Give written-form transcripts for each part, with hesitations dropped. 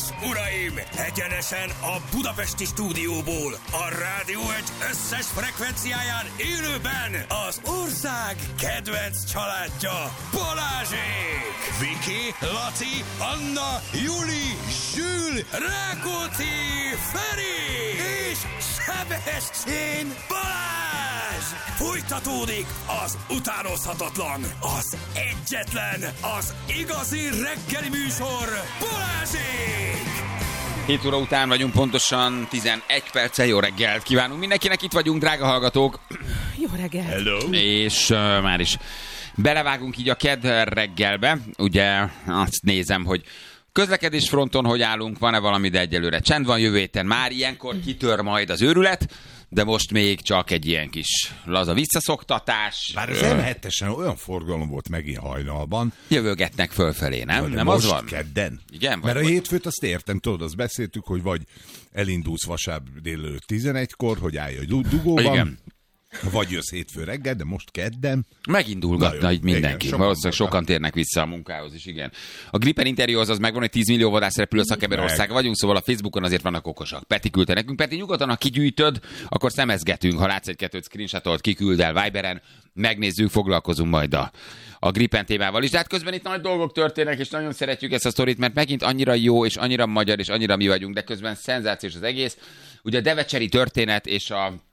és uraim, egyenesen a budapesti stúdióból, a Rádió Egy összes frekvenciáján élőben az ország kedvenc családja, Balázsék! Viki, Laci, Anna, Juli, Zsül, Rákóczi, Feri és Sebestyén Balázs! Folytatódik az utánozhatatlan, az egyetlen, az igazi reggeli műsor, Balázsék! 7 óra után vagyunk, pontosan 11 perccel. Jó reggelt kívánunk mindenkinek, itt vagyunk, drága hallgatók. Jó reggelt! Hello! És már is belevágunk így a kedd reggelbe. Ugye azt nézem, hogy közlekedés fronton hogy állunk, van-e valami, de egyelőre csend van, jövő héten már ilyenkor kitör majd az őrület, de most még csak egy ilyen kis laza visszaszoktatás. Bár az M7-esen olyan forgalom volt megint hajnalban. Jövőgetnek fölfelé, nem? De Nem most az van? kedden. Igen? Mert a hétfőt azt értem, tudod, azt beszéltük, hogy vagy elindulsz vasárnap délelőtt 11-kor, hogy állj a dugóban. Igen. Vagy jössz hétfő reggel, de most kedden. Megindulgatna így mindenki. Igen, valószínűleg sokan térnek vissza a munkához is, igen. A Gripen interjú az megvan, hogy 10 millió vadászrepülő szakember ország vagyunk, szóval a Facebookon azért vannak okosak. Peti küldte nekünk. Peti, nyugodtan, ha kigyűjtöd, akkor szemezgetünk. Ha látsz egy-kettőt screenshotolt, kiküld el Viberen, megnézzük, foglalkozunk majd a Gripen témával is. De hát közben itt nagy dolgok történnek, és nagyon szeretjük ezt a sztorit, mert megint annyira jó, és annyira magyar, és annyira mi vagyunk, de közben szenzációs az egész. Ugye a devecseri történet és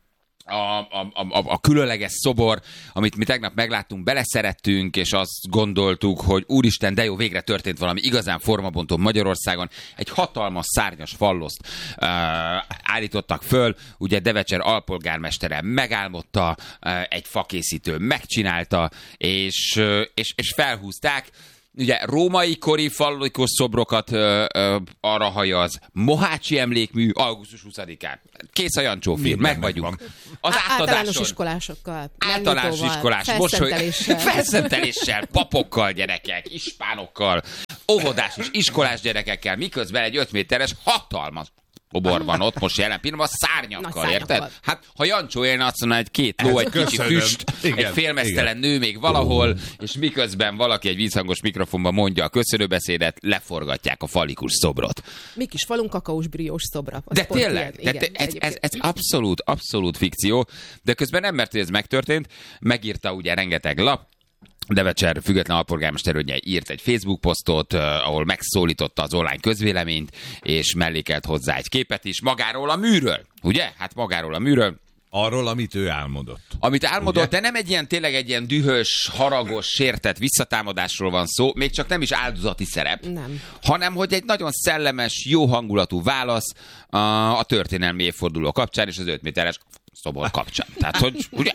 a különleges szobor, amit mi tegnap megláttunk, beleszerettünk, és azt gondoltuk, hogy úristen, de jó, végre történt valami igazán formabontó Magyarországon. Egy hatalmas szárnyas falloszt állítottak föl, ugye Devecser alpolgármestere megálmodta, egy fakészítő megcsinálta, és felhúzták. Ugye római kori fallikus szobrokat arra hajaz, Mohácsi emlékmű augusztus 20-án. Kész a Jancsó film, meg vagyunk. Az általános iskolásokkal. Általános iskolás, felszenteléssel, papokkal, gyerekek, ispánokkal, óvodás és iskolás gyerekekkel, miközben egy 5 méteres hatalmas szobor van ott most jelen pillanatban, szárnyakkal, érted? Hát, ha Jancsó élne, azt mondja, egy 2 ló, egy kicsi füst, igen, egy félmeztelen nő még valahol, és miközben valaki egy vízhangos mikrofonban mondja a köszönőbeszédet, leforgatják a fallikus szobrot. Mi kis falunk kakaós briós szobra. De tényleg, ez abszolút fikció, de közben nem, mert ez megtörtént, megírta ugye rengeteg lap, Devecser független alpolgármesterőnye írt egy Facebook posztot, ahol megszólította az online közvéleményt, és mellékelt hozzá egy képet is magáról a műről. Ugye? Hát magáról a műről. Arról, amit ő álmodott. Amit álmodott, ugye? De nem egy ilyen, tényleg egy ilyen dühös, haragos, sértett visszatámadásról van szó, még csak nem is áldozati szerep, nem. Hanem hogy egy nagyon szellemes, jó hangulatú válasz a történelmi évforduló kapcsán, és az 5 méteres szobor kapcsán. Tehát, hogy ugye,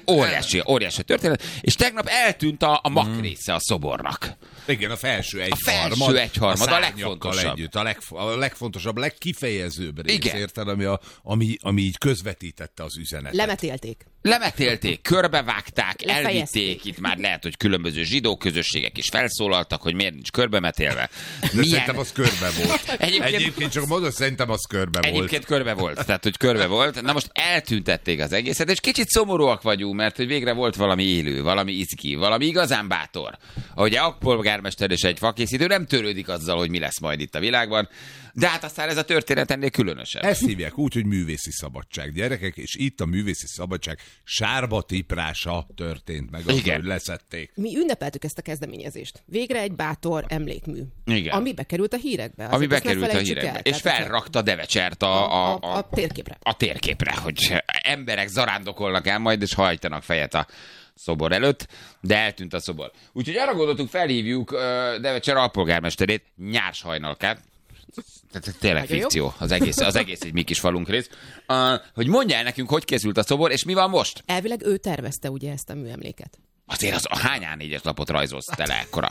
óriási történet, és tegnap eltűnt a mak része a szobornak. Igen, a felső egyharmad, a legfontosabb. Együtt, a legfontosabb, legkifejezőbb rész, érted, ami így közvetítette az üzenetet. Lemetélték, körbevágták, elvitték, itt már lehet, hogy különböző zsidó közösségek is felszólaltak, hogy miért nincs körbemetélve. Szerintem az körbe volt. Egyébként csak mondod, szerintem az körbe volt. Egyébként körbe volt, tehát hogy körbe volt. Na most eltüntették az egészet, és kicsit szomorúak vagyunk, mert hogy végre volt valami élő, valami izgi, valami igazán bátor. Ahogy a polgármester és egy fakészítő nem törődik azzal, hogy mi lesz majd itt a világban, de hát aztán ez a történet ennél különösebb. Ezt hívják úgy, hogy művészi szabadság, gyerekek, és itt a művészi szabadság sárba tiprása történt meg, hogy leszették. Mi ünnepeltük ezt a kezdeményezést. Végre egy bátor emlékmű. Igen. Ami bekerült a hírekbe. Ami bekerült a hírekbe. És felrakta Devecsert a térképre. A térképre, hogy emberek zarándokolnak el majd, és hajtanak fejet a szobor előtt, de eltűnt a szobor. Úgyhogy arra gondoltuk, felhívjuk Devecser alpolgármesterét, Nyárs Hajnalkát, tehát tényleg nagyon fikció, az egész egy mi kis falunk rész, hogy mondja el nekünk, hogy készült a szobor, és mi van most? Elvileg ő tervezte ugye ezt a műemléket. Azért az a hány A4-es lapot rajzolsz tele ekkora?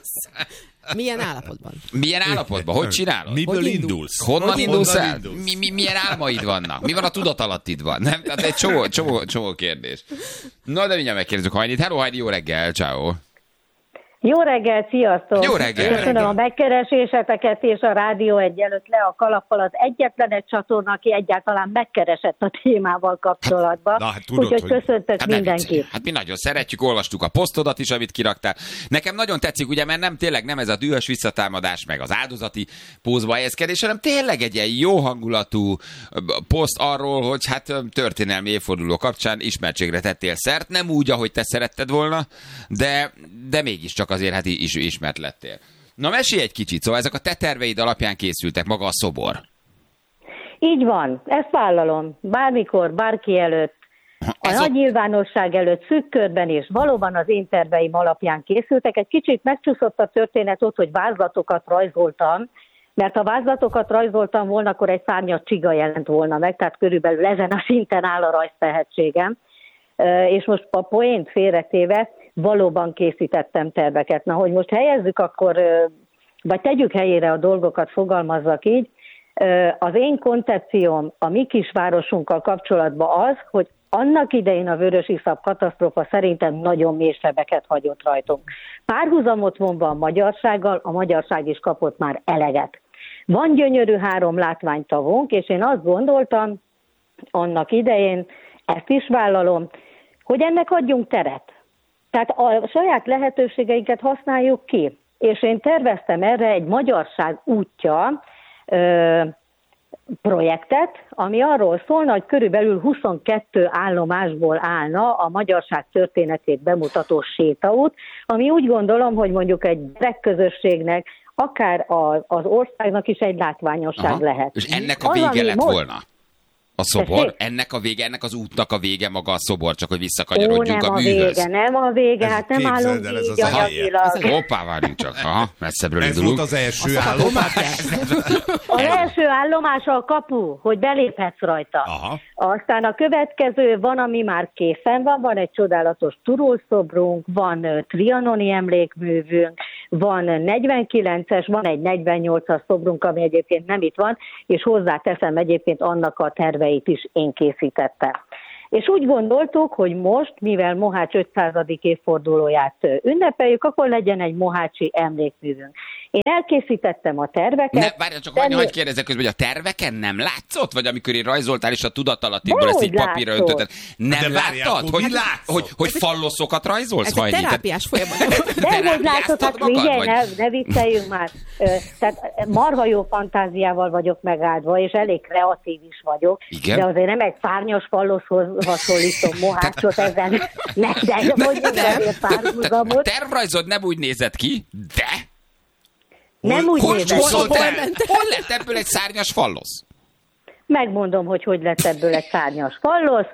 Milyen állapotban? Milyen állapotban? Hogy csinálod? Miből indulsz? Honnan indulsz el? Milyen álmaid vannak? Mi van a tudatalattidban? Nem? Tehát egy csomó kérdés. Na, de mindjárt megkérdezzük Hajnit. Hello, Hajni, jó reggel, ciao. Jó reggelt, sziasztok! Jó reggelt! Köszönöm a megkereséseteket, és a Rádió Egy előtt le a kalappal az egyetlen egy csatorna, aki egyáltalán megkeresett a témával kapcsolatban. Úgyhogy köszöntök mindenkit. Hát mi nagyon szeretjük, olvastuk a posztodat is, amit kiraktál. Nekem nagyon tetszik, ugye, mert nem ez a dühös visszatámadás, meg az áldozati pózba helyezkedés, hanem tényleg egy ilyen jó hangulatú poszt arról, hogy hát történelmi évforduló kapcsán ismertségre tettél szert, nem úgy, ahogy te szeretted volna, de mégiscsak azért hát ismert lettél. Na, mesélj egy kicsit, szóval ezek a te terveid alapján készültek, maga a szobor. Így van, ezt vállalom. Bármikor, bárki előtt, a nagy nyilvánosság előtt, szűk körben, és valóban az én terveim alapján készültek. Egy kicsit megcsúszott a történet ott, hogy vázlatokat rajzoltam, mert ha vázlatokat rajzoltam volna, akkor egy szárnyas csiga jelent volna meg, tehát körülbelül ezen a szinten áll a rajztehetségem. És most a poént félretéve valóban készítettem terveket. Na, hogy most helyezzük akkor, vagy tegyük helyére a dolgokat, fogalmazzak így, az én koncepcióm a mi kisvárosunkkal kapcsolatban az, hogy annak idején a vörösiszap katasztrófa szerintem nagyon mély sebeket hagyott rajtunk. Párhuzamot vonva a magyarsággal, a magyarság is kapott már eleget. Van gyönyörű 3 látványtavunk, és én azt gondoltam annak idején, ezt is vállalom, hogy ennek adjunk teret. Tehát a saját lehetőségeinket használjuk ki. És én terveztem erre egy Magyarság útja projektet, ami arról szólna, hogy körülbelül 22 állomásból állna a magyarság történetét bemutató sétaút, ami úgy gondolom, hogy mondjuk egy gyerekközösségnek, akár az országnak is egy látványosság lehet. És ennek a vége lett volna? A szobor? Ennek az útnak a vége maga a szobor, csak hogy visszakanyarodjunk a műhöz. Nem a vége, hát nem állunk így anyagilag. Hoppá, várjunk csak. Aha, messzebbről indulunk. Ez volt az első állomás? Az első állomás a kapu, hogy beléphetsz rajta. Aha. Aztán a következő van, ami már készen van egy csodálatos turulszobrunk, van trianoni emlékművünk, van 49-es, van egy 48-as szobrunk, ami egyébként nem itt van, és hozzáteszem egyébként annak a terveit is én készítettem. És úgy gondoltuk, hogy most, mivel Mohács 500. évfordulóját ünnepeljük, akkor legyen egy mohácsi emlékművünk. Én elkészítettem a terveket. Várjál csak, hogy kérdezzek közben, hogy a terveken nem látszott? Vagy amikor én rajzoltál, és a tudatalattiból ezt így papírra öntötted, nem láttad? Hogy falloszokat rajzolsz? Ez egy terápiás folyamat. De hogy látod, hát figyelj, ne vicceljünk már. Tehát marha jó fantáziával vagyok megáldva, és elég kreatív is vagyok. Igen? De azért nem egy szárnyas falloszhoz hasonlítom Mohácsot ezen. De mondjuk azért párhuzamot. Tervrajzod nem úgy nézett ki, de... Nem úgy nézett. Hol lett ebből egy szárnyas fallosz? Megmondom, hogy lett ebből egy szárnyas fallosz.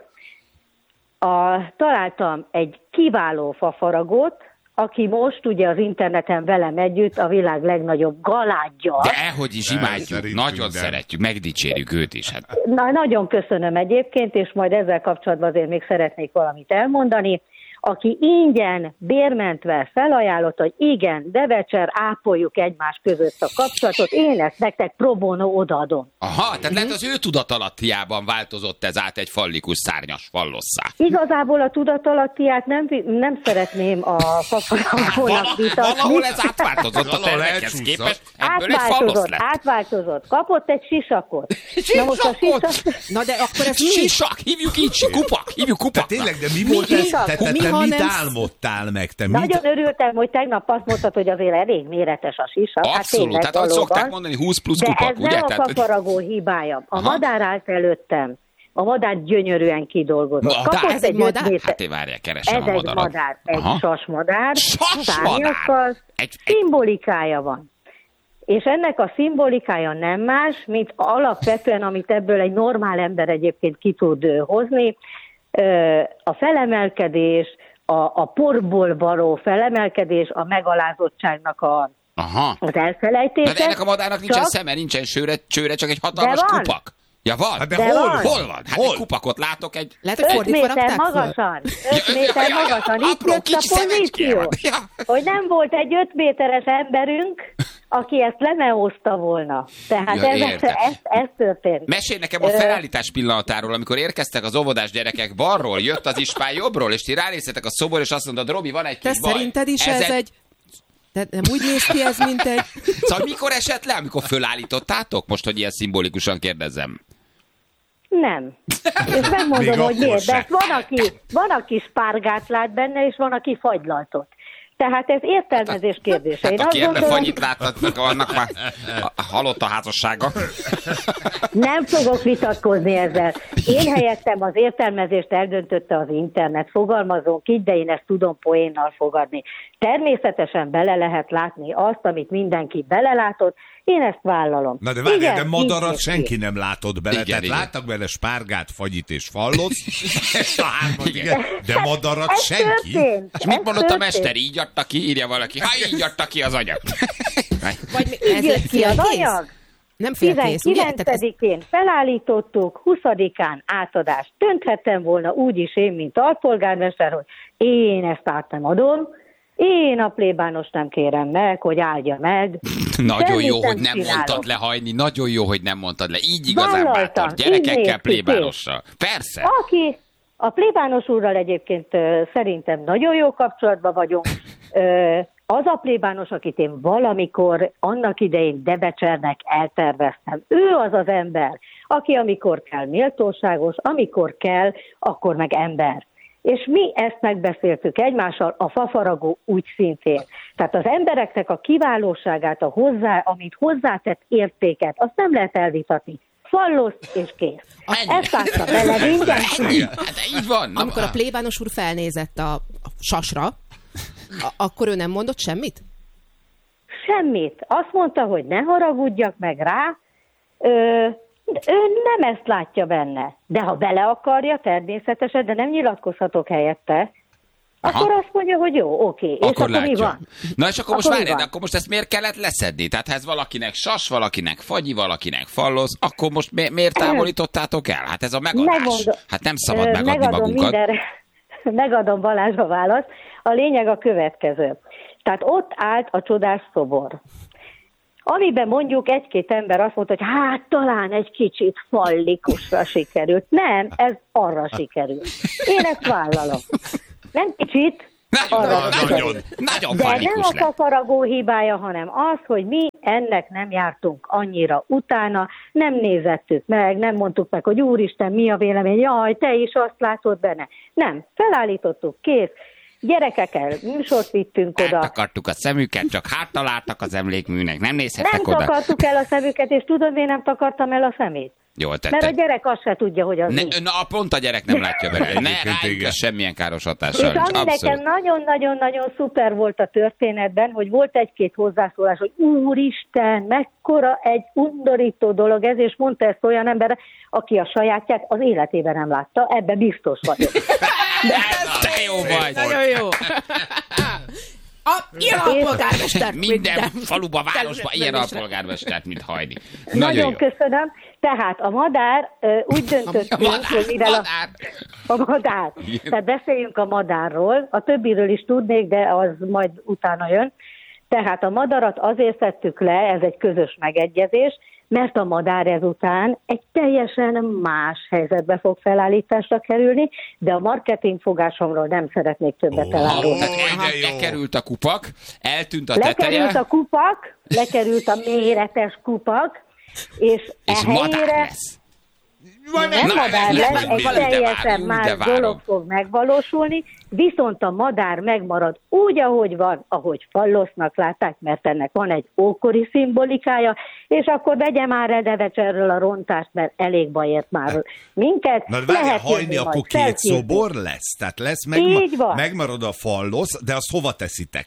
Találtam egy kiváló fafaragót, aki most ugye az interneten velem együtt a világ legnagyobb galádja. De hogy is imádjuk, nagyon szeretjük, megdicsérjük őt is. Hát. Nagyon köszönöm egyébként, és majd ezzel kapcsolatban azért még szeretnék valamit elmondani. Aki ingyen, bérmentve felajánlott, hogy igen, de vecser ápoljuk egymás között a kapcsolatot, én ezt nektek pro bono odaadom. Aha, tehát lehet az ő tudatalattiában változott ez át egy fallikus szárnyas fallosszá. Igazából a tudatalattiát nem szeretném a fafaragónak vitatni. Valahol ez átváltozott a tervekhez képest, ebből egy fallosz lett. Átváltozott. Kapott egy sisakot. Sisakot? Na de akkor ez mi? Sisak, hívjuk így, hívjuk kupaknak. Tényleg, de mi volt ez? Te mit álmodtál meg? Nagyon örültem, hogy tegnap azt mondtad, hogy azért elég méretes a sisak. Abszolút, hát ahogy szokták mondani, 20 plusz kupak, ugye? De ez nem a fafaragó hibája. A madár állt előttem. A madár gyönyörűen kidolgozott. Ez egy madár? Hát várjál, keresem a madarat. Ez egy madár, egy sasmadár. Szárnyakkal. Szimbolikája van. És ennek a szimbolikája nem más, mint alapvetően, amit ebből egy normál ember egyébként ki tud hozni, a felemelkedés, a porból való felemelkedés, a megalázottságnak az elfelejtése. De ennek a madárnak nincsen szeme, nincsen csőre, csak egy hatalmas kupak. Ja, van? Hát de hol van? Hát egy kupakot látok, egy... Lehet, hogy 5 méter magasan. 5 méter magasan. Itt jött a pozíció. Hogy nem volt egy 5 méteres emberünk, aki ezt lemeózta volna. Tehát ez történt. Mesélj nekem a felállítás pillanatáról, amikor érkeztek az óvodás gyerekek balról, jött az ispán jobbról, és ti ránéztetek a szobor, és azt mondod, Robi, van egy kis baj. Te szerinted is ez egy Tehát nem úgy néz ki ez, mint egy... Szóval mikor esett le, amikor fölállítottátok? Most, hogy ilyen szimbolikusan kérdezem. Nem. És megmondom, hogy miért. De van, aki spárgát lát benne, és van, aki fagylaltot. Tehát ez értelmezés kérdése. Hát aki ebben fagyit láthatnak, annak már halott a házassága. Nem fogok vitatkozni ezzel. Én helyettem az értelmezést eldöntötte az internet. Fogalmazunk így, de én ezt tudom poénnal fogadni. Természetesen bele lehet látni azt, amit mindenki belelátott. Én ezt vállalom. Na de várjál, de madarat senki nem látott bele. Tehát láttak bele spárgát, fagyit és fallozt. Ezt a hármat, igen. De madarat senki. És mit mondott a mester? Így adta ki? Írja valaki. Ha így adta ki az anyag. Vagy így jött ki az anyag. Nem félkész, ugye? 19-én felállítottuk, 20-án átadás. Dönthettem volna úgy is én, mint alpolgármester, hogy én ezt át nem adom, én a plébános nem kérem meg, hogy áldja meg. Nagyon jó, hogy nem mondtad le, Hajni, nagyon jó, hogy nem mondtad le. Így igazán bátor. Gyerekekkel, plébánossal. Persze. Aki a plébános úrral egyébként szerintem nagyon jó kapcsolatban vagyunk, az a plébános, akit én valamikor annak idején Debecsernek elterveztem. Ő az az ember, aki amikor kell méltóságos, amikor kell, akkor meg ember. És mi ezt megbeszéltük egymással, a fafaragó úgy szintén. Tehát az embereknek a kiválóságát, amit hozzátett értéket, azt nem lehet elvitatni. Fallosz és kész. Ezt láttam bele mindenki. Hát így van. Amikor a plébános úr felnézett a sasra, akkor ő nem mondott semmit? Semmit. Azt mondta, hogy ne haragudjak meg rá, ő nem ezt látja benne. De ha bele akarja, természetesen, de nem nyilatkozhatok helyette, akkor azt mondja, hogy jó, oké. És akkor mi van? Na és akkor most várjál, akkor most ezt miért kellett leszedni? Tehát ha ez valakinek sas, valakinek fagyi, valakinek falloz, akkor most miért távolítottátok el? Hát ez a megadás. Hát nem szabad megadni magunkat. Megadom Balázs a választ. A lényeg a következő. Tehát ott állt a csodás szobor, amiben mondjuk egy-két ember azt mondta, hogy hát talán egy kicsit fallikusra sikerült. Nem, ez arra sikerült. Én ezt vállalom. Nem kicsit, nagyon de nem a fafaragó hibája, hanem az, hogy mi ennek nem jártunk annyira utána, nem nézettük meg, nem mondtuk meg, hogy úristen, mi a vélemény, jaj, te is azt látod benne. Nem, felállítottuk, kész. Gyerekekkel műsort vittünk oda. Eltakartuk a szemüket, csak háttaláltak az emlékműnek, nem nézhettek oda. Nem takartuk el a szemüket, és tudod, miért nem takartam el a szemét? Jól tettek. Mert a gyerek azt se tudja, hogy az pont a gyerek nem látja belőle. Ne rájuk semmilyen káros hatással. És ami nekem nagyon-nagyon-nagyon szuper volt a történetben, hogy volt egy-két hozzászólás, hogy úristen, mekkora egy undorító dolog ez, és mondta ezt olyan ember, aki a sajátját az életében nem látta, ebben biztos vagyok. De jó vagy. Nagyon jó. Ilyen alpolgármester. Minden faluba, városba ilyen alpolgármestert, mint Hajni. Nagyon köszönöm. Tehát a madár úgy döntöttünk, hogy mivel a madár. Tehát beszéljünk a madárról. A többiről is tudnék, de az majd utána jön. Tehát a madarat azért szedtük le, ez egy közös megegyezés, mert a madár ezután egy teljesen más helyzetbe fog felállításra kerülni, de a marketingfogásomról nem szeretnék többet elárulni. Lekerült a kupak, eltűnt a teteje. Lekerült a kupak, lekerült a méretes kupak, és madár lesz. Nem madár lesz, egy teljesen más dolog fog megvalósulni, viszont a madár megmarad úgy, ahogy van, ahogy fallosznak látták, mert ennek van egy ókori szimbolikája, és akkor vegye már el Debecserről a rontást, mert elég baj ért már minket. Na várjál, Hajni, akkor két szobor lesz? Tehát lesz, megmarad a fallosz, de azt hova teszitek?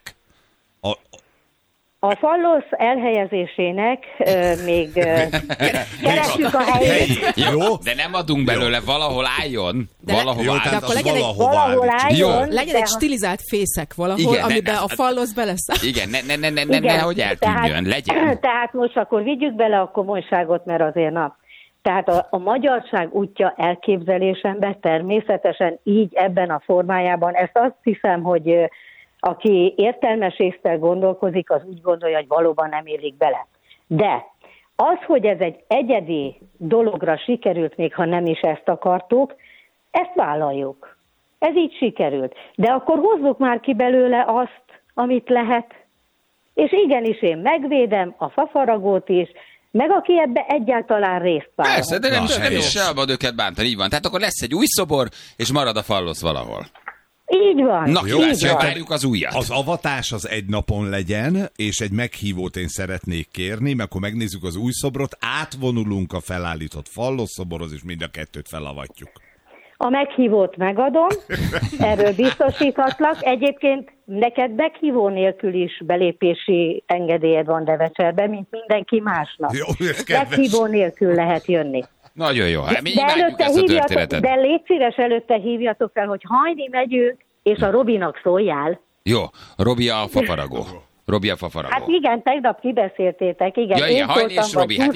A fallosz elhelyezésének még keresjük a helyét. Jó, de nem adunk belőle, valahol álljon. Valahol álljon. Legyen egy stilizált fészek valahol, amiben a fallosz beleszáll. Igen, nehogy eltűnjön, legyen. Tehát most akkor vigyük bele a komolyságot, mert azért Tehát a magyarság útja elképzelésemben természetesen így ebben a formájában, ezt azt hiszem, hogy aki értelmes észre gondolkozik, az úgy gondolja, hogy valóban nem illik bele. De az, hogy ez egy egyedi dologra sikerült, még ha nem is ezt akartuk, ezt vállaljuk. Ez így sikerült. De akkor hozzuk már ki belőle azt, amit lehet. és igenis én megvédem a fafaragót is, meg aki ebbe egyáltalán részt vállal. Persze, de nem is szabad őket bántani, így van. Tehát akkor lesz egy új szobor, és marad a fallosz valahol. Így van. Na, várjuk az újat. Az avatás az egy napon legyen, és egy meghívót én szeretnék kérni, mert akkor megnézzük az új szobrot, átvonulunk a felállított fallosszoborhoz, és mind a kettőt felavatjuk. A meghívót megadom, erről biztosíthatlak. Egyébként neked meghívó nélkül is belépési engedélyed van Devecserben, mint mindenki másnak. Jó, ez kedves. Meghívó nélkül lehet jönni. Nagyon jó. Hát mi De imádjuk ezt a történetet. de légy szíves, előtte hívjatok fel, hogy hajni megyünk, és a Robinak szóljál. Jó, Robi a fafaragó. Robi a fafaragó. Hát igen, tegnap kibeszéltétek, igen. Ja, igen, Hajni és Robi, hát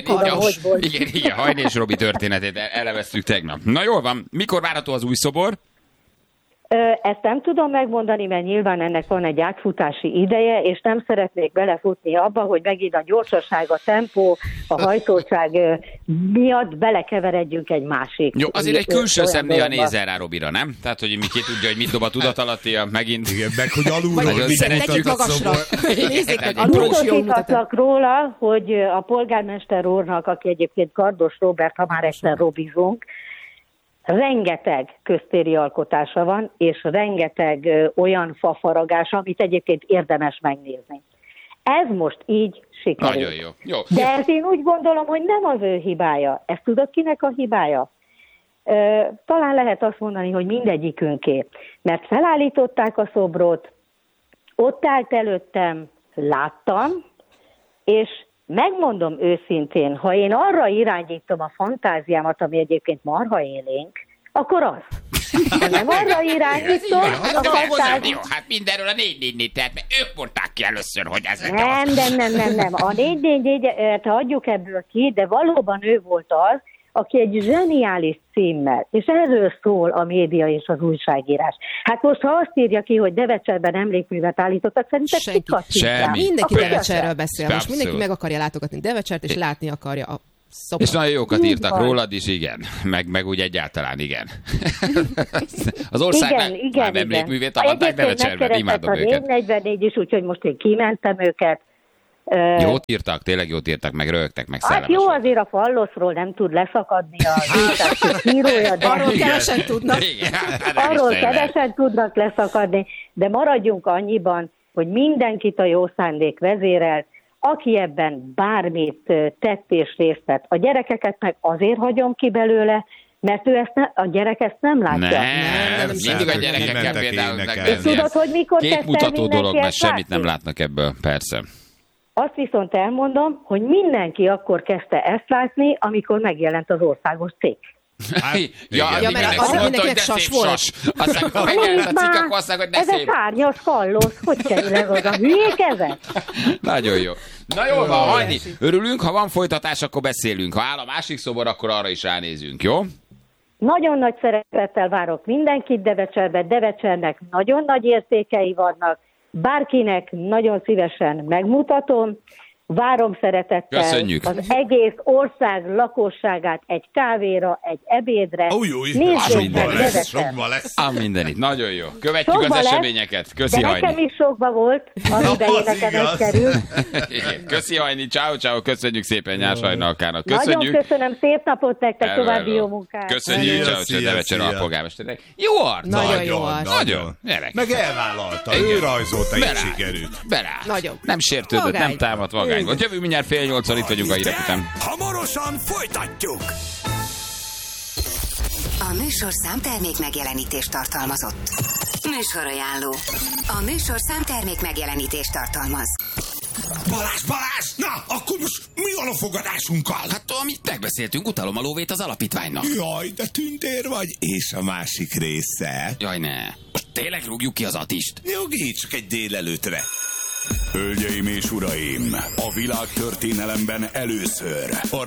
igen, Hajni és Robi történetét eleveztük tegnap. Na jól van, mikor várható az új szobor? Ezt nem tudom megmondani, mert nyilván ennek van egy átfutási ideje, és nem szeretnék belefutni abba, hogy megint a gyorsaság, a tempó, a hajtóság miatt belekeveredjünk egy másik. Jó, azért egy külső szem néha nézzen rá Robira, nem? Tehát, hogy ki tudja, hogy mit dob a tudatalattia, megint. Igen, meg hogy alulról nagyon mit szeretjük magasra. Nézzék meg, Biztosíthatlak róla, hogy a polgármester úrnak, aki egyébként Kardos Róbert, ha már egyszer robizunk, rengeteg köztéri alkotása van, és rengeteg olyan fafaragás, amit egyébként érdemes megnézni. Ez most így sikerült. Nagyon jó. Jó. De ezt én úgy gondolom, hogy nem az ő hibája. Ezt tudod, kinek a hibája? Talán lehet azt mondani, hogy mindegyikünké. Mert felállították a szobrot, ott állt előttem, láttam, és megmondom őszintén, ha én arra irányítom a fantáziámat, ami egyébként marha élénk, akkor az. Ha nem arra irányítom a fantáziámat... Jó, hát mindenről a 444, tehát ők mondták ki először, hogy ez Nem. A 444-et hagyjuk ebből ki, de valóban ő volt az, aki egy zseniális címmel, és erről szól a média és az újságírás. Hát most, ha azt írja ki, hogy Devecserben emlékművet állítottak, szerintem semmi. Mindenki Devecserről beszél. Most Abszolút. mindenki meg akarja látogatni Devecsert, és látni akarja a szobor. És nagyon jókat írtak rólad is, igen. Meg úgy egyáltalán, igen. Az ország már emlékművét avatták Devecserben, imádom őket. A 444 is, úgyhogy most én kimentem őket. Jót írtak, tényleg jót írtak, meg rögtek, meg Hát jó, azért a falloszról nem tud leszakadni az újságok írója, de arról kevesen tudnak. Arról kevesen tudnak leszakadni, de maradjunk annyiban, hogy mindenkit a jó szándék vezérelt, aki ebben bármit tett és részt vett. A gyerekeket meg azért hagyom ki belőle, mert a gyerek ezt nem látja. Nem, mindig a gyerekekkel például és tudod, hogy mikor képmutató dolog, mert semmit nem látnak ebből, persze. Azt viszont elmondom, hogy mindenki akkor kezdte ezt látni, amikor megjelent az országos cikk. Mert az mindenkinek sas volt. Aztán, amikor megjelent a cikk, akkor azt mondják, hogy ez egy szárnyas fallosz, hogy kerül oda? Hülyék ezek? Nagyon jó. Na jól van, Hajni, örülünk, ha van folytatás, akkor beszélünk. Ha áll a másik szobor, akkor arra is ránézünk, jó? Nagyon nagy szeretettel várok mindenkit Devecserbe. Devecsernek nagyon nagy értékei vannak. Bárkinek nagyon szívesen megmutatom, várom szeretettel az egész ország lakosságát egy kávéra, egy ebédre. Nézzük meg Devecserben. Mindenit, nagyon jó. Követjük sokba az eseményeket. Köszi, de Hajni. Nekem is sokba volt, az idején nekem ez kerül. Köszi, Hajni, ciao, köszönjük szépen Nyárs Hajnalkának. Köszönjük. Nagyon köszönöm, szép napot nektek, további jó munkát. Köszönjük, ciao, Devecser alpolgármesternek. Jó arc. Nagyon jó arc. Nagyon. Meg elvállalta, ő rajzolta, így sikerült. Berállt. Nem sértődött, nem támadt vagány. Jövő mindjárt 7:30, itt vagyunk a hírek után. Hamarosan folytatjuk! A műsorszám termék megjelenítést tartalmazott. Műsorajánló. A műsorszám termék megjelenítést tartalmaz. Balázs! Na, akkor most mi van a fogadásunkkal? Hát, amit megbeszéltünk, utalom a lóvét az alapítványnak. Jaj, de tündér vagy. És a másik része? Jaj, ne. Most tényleg rúgjuk ki az Attist? Nyugi, csak egy délelőtre. Hölgyeim és uraim, a világtörténelemben először a